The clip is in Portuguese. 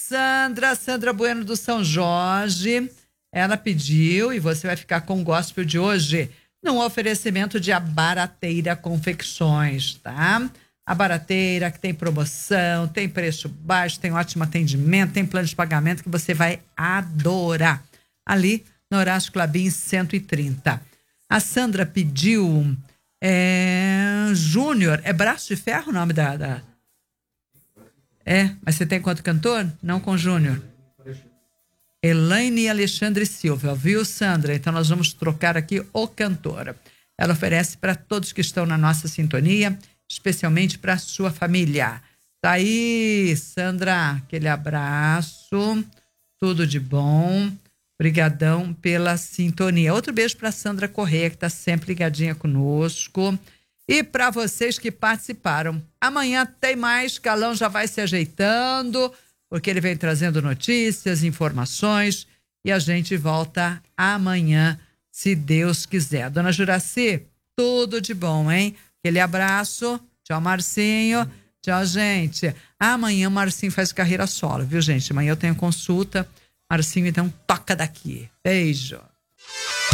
Sandra Bueno do São Jorge. Ela pediu e você vai ficar com o gospel de hoje num oferecimento de A Barateira Confecções, tá? A Barateira, que tem promoção, tem preço baixo, tem ótimo atendimento, tem plano de pagamento que você vai adorar. Ali no Horácio Clabin 130. A Sandra pediu Júnior, é Braço de Ferro o nome da... Mas você tem quanto cantor? Não com Júnior. Elaine e Alexandre Silva, viu, Sandra? Então nós vamos trocar aqui o cantor. Ela oferece para todos que estão na nossa sintonia, especialmente para a sua família. Tá aí, Sandra, aquele abraço, tudo de bom. Obrigadão pela sintonia. Outro beijo para Sandra Correia, que está sempre ligadinha conosco. E para vocês que participaram. Amanhã tem mais, Calão já vai se ajeitando, porque ele vem trazendo notícias, informações, e a gente volta amanhã, se Deus quiser. Dona Juraci, tudo de bom, hein? Aquele abraço. Tchau, Marcinho. Tchau, gente. Amanhã o Marcinho faz carreira solo, viu, gente? Amanhã eu tenho consulta. Marcinho, então toca daqui. Beijo.